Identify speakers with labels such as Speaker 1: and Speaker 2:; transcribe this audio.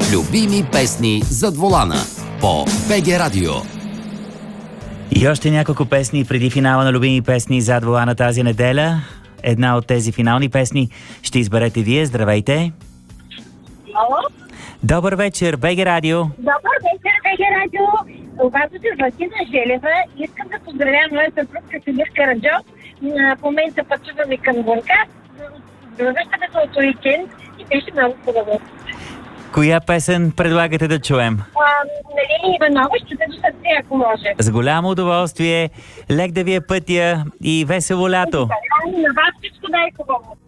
Speaker 1: Любими песни зад волана по БГ Радио.
Speaker 2: И още няколко песни преди финала на любими песни зад волана тази неделя. Една от тези финални песни ще изберете вие. Здравейте!
Speaker 3: Ало?
Speaker 2: Добър вечер, БГ Радио!
Speaker 3: Добър вечер, БГ Радио! Обаче се Васина Желева. Искам да поздравя моя съпруг Красимир Караджов. В момента пътуваме към Бургас. Връщаме се от уикенд и беше много хубаво.
Speaker 2: Коя песен предлагате да чуем?
Speaker 3: Нали, Иванова, ще те до сърце, ако може.
Speaker 2: С голямо удоволствие, лек да ви е пътя и весело лято!
Speaker 3: На вас всичко най-хубаво.